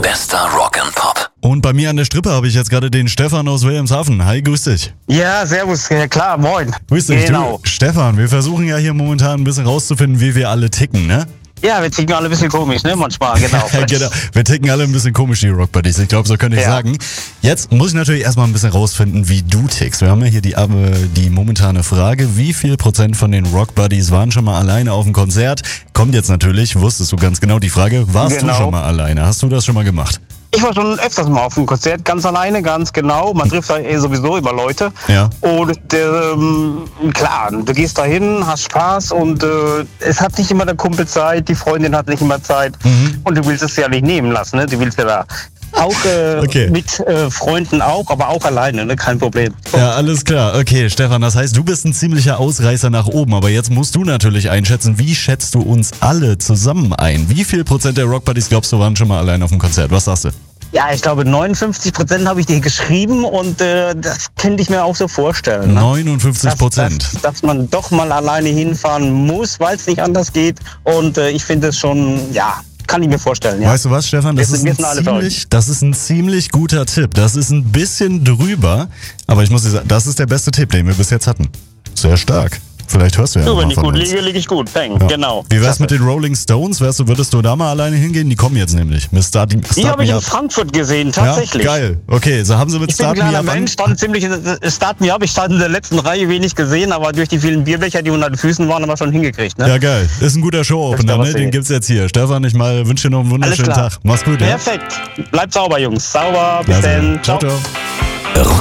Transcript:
Bester Rock and Pop. Und bei mir an der Strippe habe ich jetzt gerade den Stefan aus Wilhelmshaven. Hi, grüß dich. Ja, servus, ja, klar, moin. Grüß dich. Genau. Du, Stefan, wir versuchen ja hier momentan ein bisschen rauszufinden, wie wir alle ticken, ne? Ja, wir ticken alle ein bisschen komisch, ne, manchmal, genau. Genau. Wir ticken alle ein bisschen komisch, die Rock Buddies. Ich glaube, so könnte ich sagen. Jetzt muss ich natürlich erstmal ein bisschen rausfinden, wie du tickst. Wir haben ja hier die momentane Frage, wie viel Prozent von den Rock Buddies waren schon mal alleine auf dem Konzert? Kommt jetzt natürlich, wusstest du ganz genau die Frage, warst du schon mal alleine? Hast du das schon mal gemacht? Ich war schon öfters mal auf einem Konzert, ganz alleine, ganz genau. Man trifft da sowieso immer Leute. Ja. Und klar, du gehst da hin, hast Spaß und es hat nicht immer der Kumpel Zeit, die Freundin hat nicht immer Zeit. Und du willst es ja nicht nehmen lassen, ne? Du willst ja da auch mit Freunden auch, aber auch alleine, ne? Kein Problem. Ja, alles klar. Okay, Stefan, das heißt, du bist ein ziemlicher Ausreißer nach oben, aber jetzt musst du natürlich einschätzen, wie schätzt du uns alle zusammen ein? Wie viel Prozent der Rock Buddies glaubst du waren schon mal allein auf dem Konzert? Was sagst du? Ja, ich glaube 59% habe ich dir geschrieben und das könnte ich mir auch so vorstellen. Ne? 59%. Dass man doch mal alleine hinfahren muss, weil es nicht anders geht. Und ich finde es schon, ja, kann ich mir vorstellen. Ja. Weißt du was, Stefan? Das ist ein ziemlich guter Tipp. Das ist ein bisschen drüber, aber ich muss dir sagen, das ist der beste Tipp, den wir bis jetzt hatten. Sehr stark. Vielleicht hörst du ja noch wenn mal ich von gut uns. liege ich gut. Bang, Ja. genau. Wie wär's mit den Rolling Stones? Würdest du da mal alleine hingehen? Die kommen jetzt nämlich. Mit Start Die habe ich in Frankfurt gesehen, tatsächlich. Ja, geil. Okay, so haben sie mit Ich bin ein Start Me kleiner Up Mensch, stand ziemlich, Start Me Up, ich stand in der letzten Reihe wenig gesehen, aber durch die vielen Bierbecher, die unter den Füßen waren, haben wir schon hingekriegt. Ne? Ja, geil. Ist ein guter Show-Opener, ne? Den gibt's jetzt hier. Stefan, ich wünsche dir noch einen wunderschönen Tag. Mach's gut, ja? Perfekt. Bleibt sauber, Jungs. Sauber. Bis Also, dann. ciao, ciao.